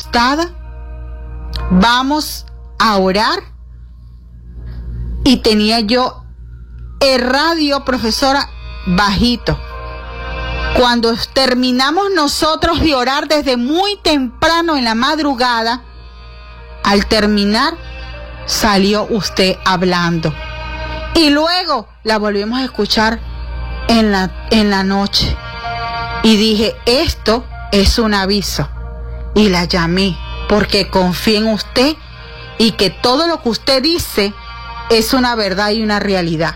acostada, vamos a orar. Y tenía yo el radio, profesora, bajito. Cuando terminamos nosotros de orar desde muy temprano en la madrugada, al terminar salió usted hablando. Y luego la volvimos a escuchar en la noche. Y dije, esto es un aviso. Y la llamé porque confío en usted y que todo lo que usted dice es una verdad y una realidad.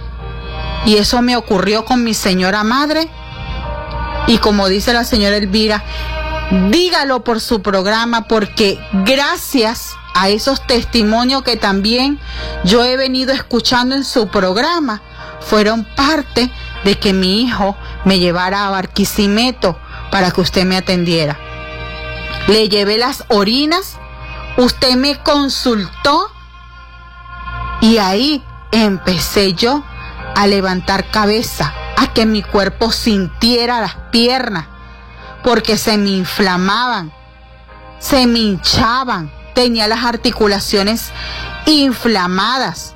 Y eso me ocurrió con mi señora madre. Y como dice la señora Elvira, dígalo por su programa, porque gracias a esos testimonios que también yo he venido escuchando en su programa, fueron parte de que mi hijo me llevara a Barquisimeto para que usted me atendiera. Le llevé las orinas, usted me consultó y ahí empecé yo a levantar cabeza, a que mi cuerpo sintiera las piernas, porque se me inflamaban, se me hinchaban, tenía las articulaciones inflamadas.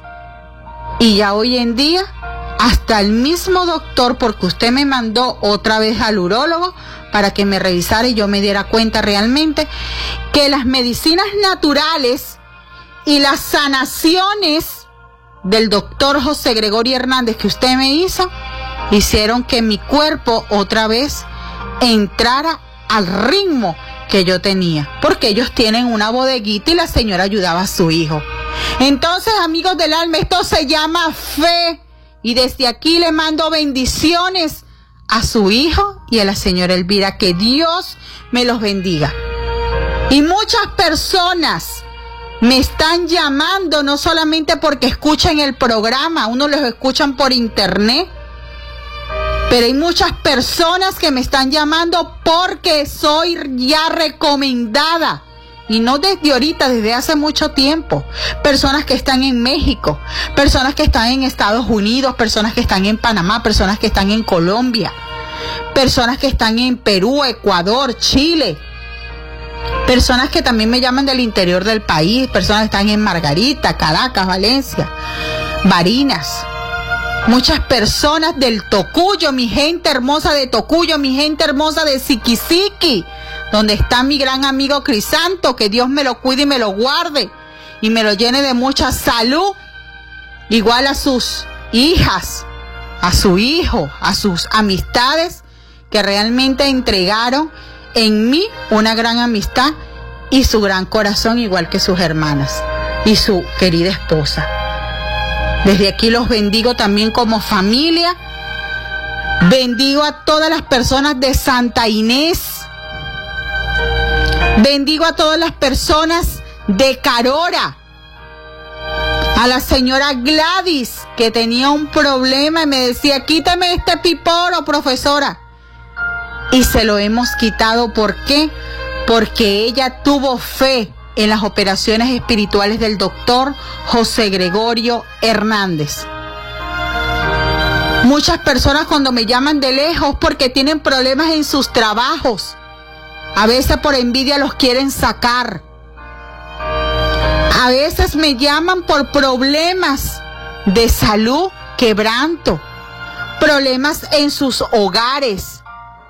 Y ya hoy en día, hasta el mismo doctor, porque usted me mandó otra vez al urólogo para que me revisara y yo me diera cuenta realmente que las medicinas naturales y las sanaciones del doctor José Gregorio Hernández que usted me hizo, hicieron que mi cuerpo otra vez entrara al ritmo que yo tenía, porque ellos tienen una bodeguita y la señora ayudaba a su hijo. Entonces, amigos del alma, esto se llama fe, y desde aquí le mando bendiciones a su hijo y a la señora Elvira, que Dios me los bendiga. Y muchas personas me están llamando, no solamente porque escuchan el programa, uno los escuchan por internet, pero hay muchas personas que me están llamando porque soy ya recomendada. Y no desde ahorita, desde hace mucho tiempo. Personas que están en México, personas que están en Estados Unidos, personas que están en Panamá, personas que están en Colombia, personas que están en Perú, Ecuador, Chile. Personas que también me llaman del interior del país, personas que están en Margarita, Caracas, Valencia, Barinas. Muchas personas del Tocuyo, mi gente hermosa de Tocuyo, mi gente hermosa de Siquisiqui, donde está mi gran amigo Crisanto, que Dios me lo cuide y me lo guarde y me lo llene de mucha salud, igual a sus hijas, a su hijo, a sus amistades que realmente entregaron en mí una gran amistad y su gran corazón, igual que sus hermanas y su querida esposa. Desde aquí los bendigo también como familia. Bendigo a todas las personas de Santa Inés. Bendigo a todas las personas de Carora. A la señora Gladys, que tenía un problema y me decía, quítame este piporo, profesora. Y se lo hemos quitado. ¿Por qué? Porque ella tuvo fe en las operaciones espirituales del doctor José Gregorio Hernández. Muchas personas cuando me llaman de lejos porque tienen problemas en sus trabajos, a veces por envidia los quieren sacar, a veces me llaman por problemas de salud, quebranto, problemas en sus hogares,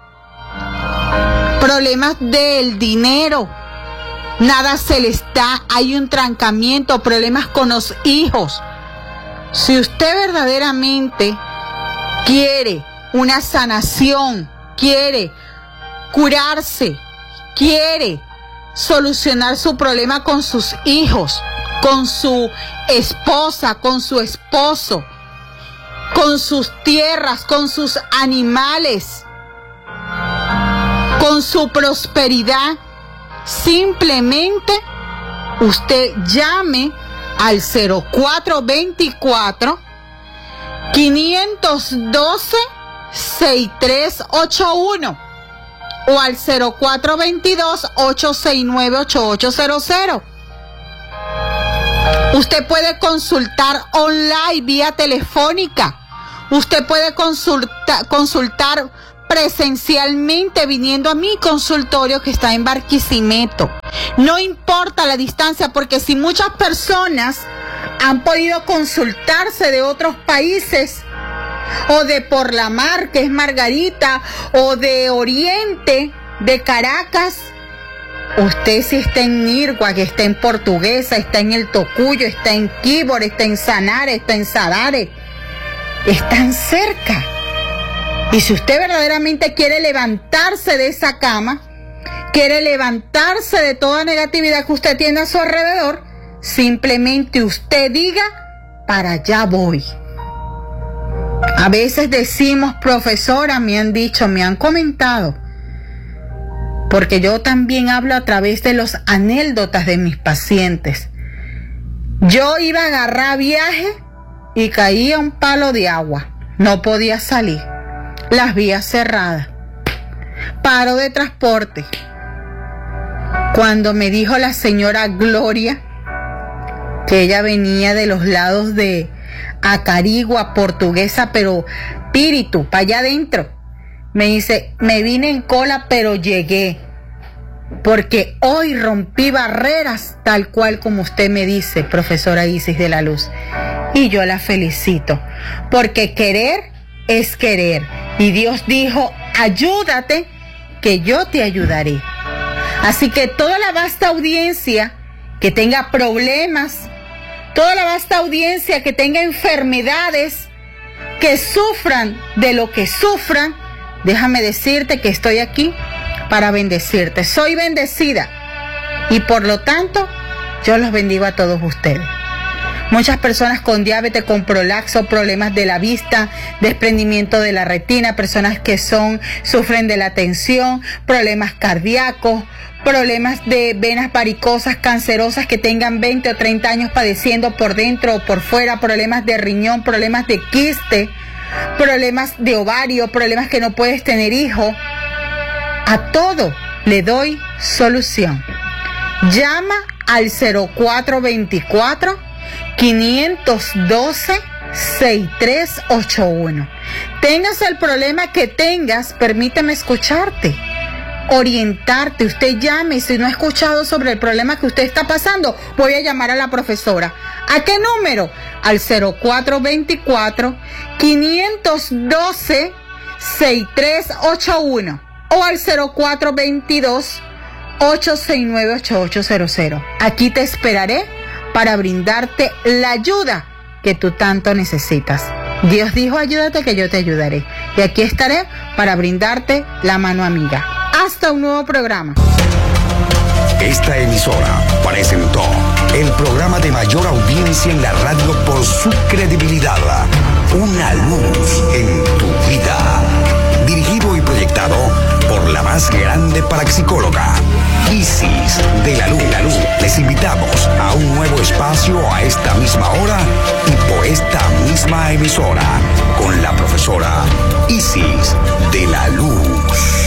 problemas del dinero, nada se les da, hay un trancamiento, problemas con los hijos. Si usted verdaderamente quiere una sanación, quiere curarse, quiere solucionar su problema con sus hijos, con su esposa, con su esposo, con sus tierras, con sus animales, con su prosperidad, simplemente usted llame al 0424 512 6381 o al 0422 869 8800. Usted puede consultar online vía telefónica. Usted puede consultar presencialmente viniendo a mi consultorio que está en Barquisimeto. No importa la distancia, porque si muchas personas han podido consultarse de otros países, o de Por la Mar, que es Margarita, o de Oriente, de Caracas, usted si está en Nirgua, que está en Portuguesa, está en El Tocuyo, está en Quíbor, está en Sanare, está en Sadare, están cerca. Y si usted verdaderamente quiere levantarse de esa cama, quiere levantarse de toda negatividad que usted tiene a su alrededor, simplemente usted diga, para allá voy. A veces decimos, profesora, me han dicho, me han comentado, porque yo también hablo a través de las anécdotas de mis pacientes. Yo iba a agarrar viaje y caía un palo de agua, no podía salir, las vías cerradas, paro de transporte. Cuando me dijo la señora Gloria que ella venía de los lados de Acarigua, Portuguesa, pero Píritu, para allá adentro, me dice, me vine en cola, pero llegué, porque hoy rompí barreras, tal cual como usted me dice, profesora Isis de la Luz. Y yo la felicito, porque querer es querer. Y Dios dijo, ayúdate, que yo te ayudaré. Así que toda la vasta audiencia que tenga problemas, toda la vasta audiencia que tenga enfermedades, que sufran de lo que sufran, déjame decirte que estoy aquí para bendecirte. Soy bendecida y por lo tanto yo los bendigo a todos ustedes. Muchas personas con diabetes, con prolaxo, problemas de la vista, desprendimiento de la retina, personas que sufren de la tensión, problemas cardíacos, problemas de venas varicosas, cancerosas, que tengan 20 o 30 años padeciendo por dentro o por fuera, problemas de riñón, problemas de quiste, problemas de ovario, problemas que no puedes tener hijo. A todo le doy solución. Llama al 0424-512-6381. Tengas el problema que tengas, permíteme escucharte, orientarte. Usted llame, si no ha escuchado sobre el problema que usted está pasando, voy a llamar a la profesora. ¿A qué número? Al 0424-512-6381 o al 0422-869-8800. Aquí te esperaré para brindarte la ayuda que tú tanto necesitas. Dios dijo, ayúdate que yo te ayudaré. Y aquí estaré para brindarte la mano amiga. Hasta un nuevo programa. Esta emisora presentó el programa de mayor audiencia en la radio por su credibilidad. Una luz en tu vida. Dirigido y proyectado por la más grande parapsicóloga, Isis de la Luz. Les invitamos a un nuevo espacio a esta misma hora y por esta misma emisora con la profesora Isis de la Luz.